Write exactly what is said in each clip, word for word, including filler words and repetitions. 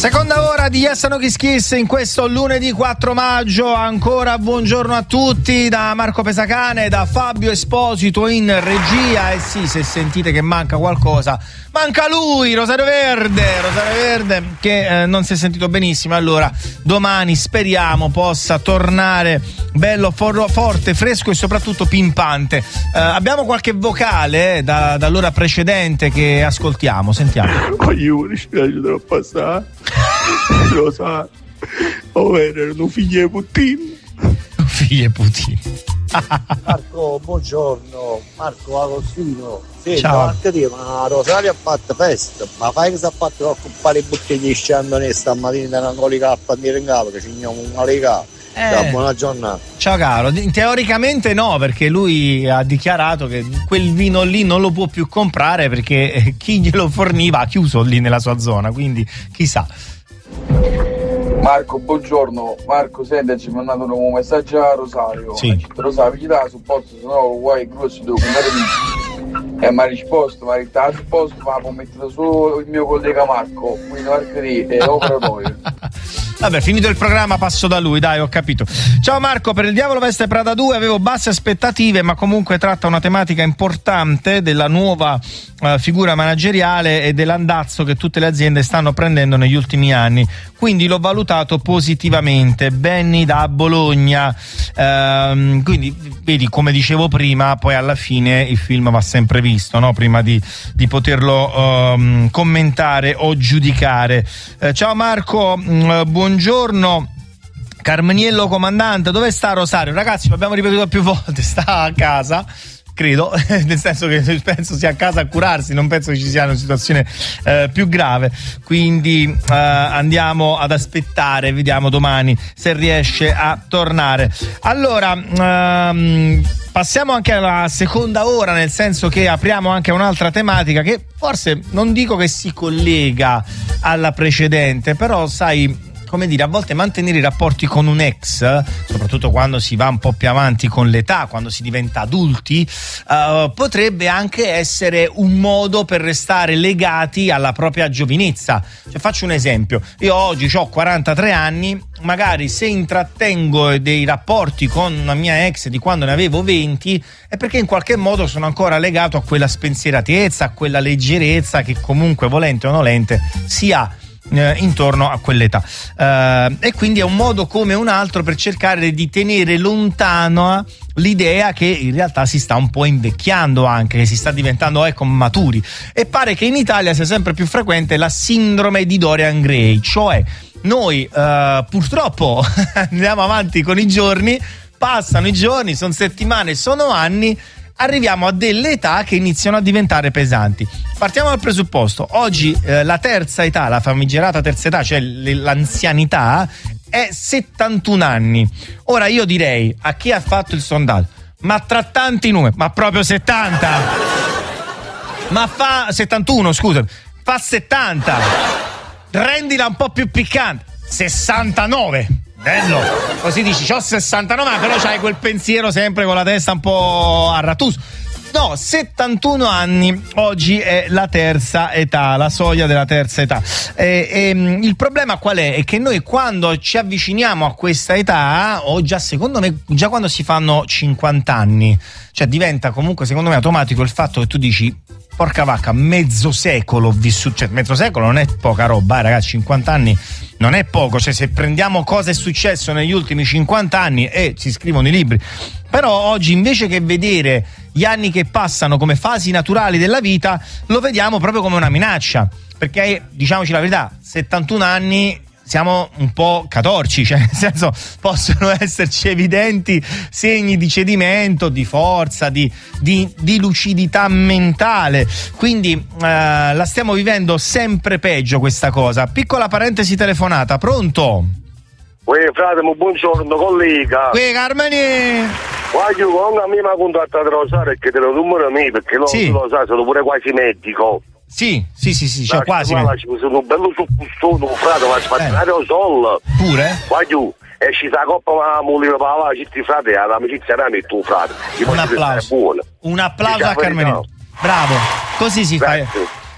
Seconda ora di Yes No Kiss Kiss in questo lunedì quattro maggio. Ancora buongiorno a tutti da Marco Pesacane, da Fabio Esposito in regia. E sì, se sentite che manca qualcosa, manca lui, Rosario Verde, Rosario Verde che eh, non si è sentito benissimo. Allora domani speriamo possa tornare bello, for- forte, fresco e soprattutto pimpante. Eh, abbiamo qualche vocale eh, da, dall'ora precedente che ascoltiamo, sentiamo. Coglione, ci aiuterò a passare. Lo sa, ovvero erano figli di Putin. Figli di Putin. Marco, buongiorno. Marco Agostino. Sì, ciao. Anche te, ma Rosario ha fatto festa. Ma fai che si è fatto per occupare le bottiglie di scendone stamattina da una lega a pandire in capo, che ci andiamo una lega. Eh, Ciao, buona giornata. Ciao caro, teoricamente no, perché lui ha dichiarato che quel vino lì non lo può più comprare perché chi glielo forniva ha chiuso lì nella sua zona, quindi chissà. Marco, buongiorno. Marco, senti, ci ha mandato un messaggio a Rosario. Sì. Rosario, gli dà supporto, se no guai grosso devo andare lì. E mi ha risposto, mi ha detto, ha risposto, ma può mettere solo il mio collega Marco, quindi Marco lì è operatorio. Vabbè, finito il programma passo da lui, dai, ho capito. Ciao Marco, per Il Diavolo Veste Prada due avevo basse aspettative, ma comunque tratta una tematica importante della nuova uh, figura manageriale e dell'andazzo che tutte le aziende stanno prendendo negli ultimi anni, quindi l'ho valutato positivamente. Benny da Bologna. Uh, quindi vedi, come dicevo prima, poi alla fine il film va sempre visto, no? Prima di, di poterlo um, commentare o giudicare. Uh, ciao Marco, uh, buongiorno. Carmeniello comandante, dove sta Rosario? Ragazzi, l'abbiamo ripetuto più volte, sta a casa, credo, nel senso che penso sia a casa a curarsi, non penso che ci sia una situazione eh, più grave, quindi eh, andiamo ad aspettare, vediamo domani se riesce a tornare. Allora, ehm, passiamo anche alla seconda ora, nel senso che apriamo anche un'altra tematica che forse non dico che si collega alla precedente, però sai, come dire, a volte mantenere i rapporti con un ex, soprattutto quando si va un po' più avanti con l'età, quando si diventa adulti, uh, potrebbe anche essere un modo per restare legati alla propria giovinezza. Cioè, faccio un esempio, io oggi ho quarantatré anni, magari se intrattengo dei rapporti con una mia ex di quando ne avevo venti è perché in qualche modo sono ancora legato a quella spensieratezza, a quella leggerezza che comunque, volente o nolente, si ha Eh, intorno a quell'età, eh, e quindi è un modo come un altro per cercare di tenere lontana l'idea che in realtà si sta un po' invecchiando, anche che si sta diventando ecco maturi, e pare che in Italia sia sempre più frequente la sindrome di Dorian Gray, cioè noi eh, purtroppo andiamo avanti con i giorni, passano i giorni, sono settimane, sono anni, arriviamo a delle età che iniziano a diventare pesanti. Partiamo dal presupposto, oggi eh, la terza età, la famigerata terza età, cioè l- l'anzianità, è settantuno anni. Ora io direi a chi ha fatto il sondaggio, ma tra tanti numeri, ma proprio settanta, ma fa settantuno, scusa, fa settanta, rendila un po' più piccante, sessantanove. Bello, così dici c'ho sessantanove, ma però c'hai quel pensiero sempre con la testa un po' a rattuso. No, settantuno anni oggi è la terza età, la soglia della terza età. E, e, il problema qual è? È che noi quando ci avviciniamo a questa età, o già secondo me, già quando si fanno cinquanta anni, cioè diventa comunque secondo me automatico il fatto che tu dici porca vacca, mezzo secolo ho vissuto, cioè mezzo secolo non è poca roba, eh, ragazzi, cinquanta anni non è poco, cioè se prendiamo cosa è successo negli ultimi cinquanta anni e eh, si scrivono i libri, però oggi invece che vedere gli anni che passano come fasi naturali della vita, lo vediamo proprio come una minaccia, perché diciamoci la verità, settantuno anni siamo un po' catorci, cioè nel senso possono esserci evidenti segni di cedimento, di forza, di, di, di lucidità mentale, quindi eh, la stiamo vivendo sempre peggio questa cosa. Piccola parentesi telefonata, pronto? Uè fratello, buongiorno collega. Uè Carmeni. Guarda, non a me mi ha contattato Rosario e che te lo numero me, perché lo, sì. lo sai, sono pure quasi medico. Sì, sì, sì, sì, cioè quasi. Ma sono bello suppustone, un frate, ma spazionare o sol. Pure? Guarda, e ci sta coppa ma mulino per la città frate, l'amicizia era il tuo frate. Un applauso. Un applauso a Carmeni. Bravo, così si Grazie. fa.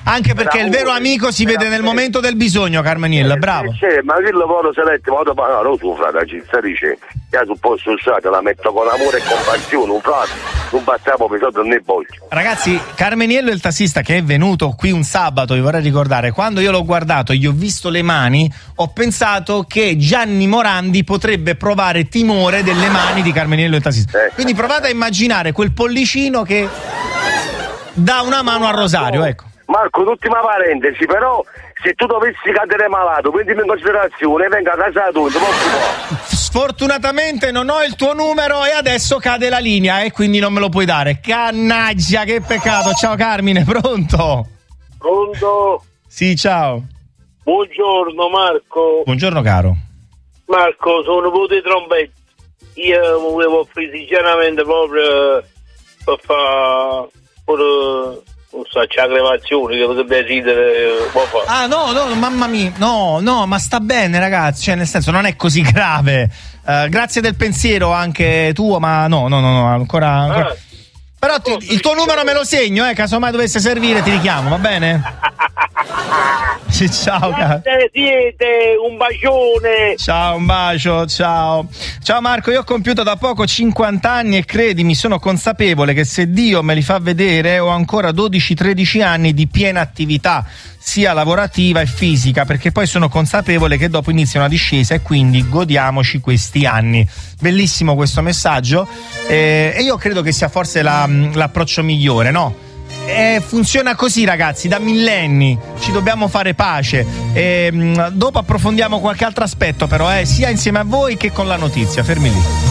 Anche perché il vero amico si vede nel momento del bisogno, Carmaniello, bravo. Sì, ma che lavoro seletti, ma dopo no, non tu frate, ci sta dice, io sul posto uscito la metto con amore e compassione, un frate, non battiamo per sotto né voglio. Ragazzi, Carmaniello è il tassista che è venuto qui un sabato, vi vorrei ricordare, quando io l'ho guardato e gli ho visto le mani, ho pensato che Gianni Morandi potrebbe provare timore delle mani di Carmaniello il tassista. Eh. Quindi provate a immaginare quel pollicino che dà una mano a Rosario, ecco. Marco, l'ultima parentesi, però se tu dovessi cadere malato, prendimi in considerazione, venga a casa tu, non ti posso. Sfortunatamente non ho il tuo numero e adesso cade la linea e quindi non me lo puoi dare. Cannaggia, che peccato. Ciao Carmine, pronto? Pronto? Sì, ciao. Buongiorno Marco. Buongiorno caro. Marco, sono nipote trombetta. Io volevo offrire sinceramente proprio per fare pure non so, c'è la creazione che potrebbe decidere un po' fa. Ah no, no, mamma mia, no, no, ma sta bene ragazzi, cioè nel senso non è così grave. Uh, grazie del pensiero anche tuo, ma no, no, no, no ancora... ancora... Ah. Però ti, il tuo numero me lo segno, eh, casomai dovesse servire ti richiamo, va bene? Sì, ciao caro. Siete, un bacione. Ciao, un bacio, ciao. Ciao Marco, io ho compiuto da poco cinquanta anni e credimi, sono consapevole che se Dio me li fa vedere ho ancora dodici tredici anni di piena attività, sia lavorativa e fisica, perché poi sono consapevole che dopo inizia una discesa e quindi godiamoci questi anni. Bellissimo questo messaggio eh, e io credo che sia forse la, l'approccio migliore, no? Eh, funziona così ragazzi, da millenni ci dobbiamo fare pace e, mh, dopo approfondiamo qualche altro aspetto però, eh, sia insieme a voi che con la notizia, fermi lì.